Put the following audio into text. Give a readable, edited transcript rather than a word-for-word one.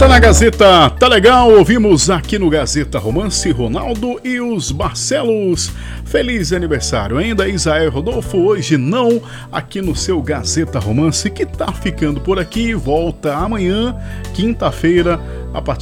Tá na Gazeta, tá legal? Ouvimos aqui no Gazeta Romance Ronaldo e os Barcelos. Feliz aniversário ainda, Isael Rodolfo. Hoje não, aqui no seu Gazeta Romance, que tá ficando por aqui. Volta amanhã, quinta-feira, a partir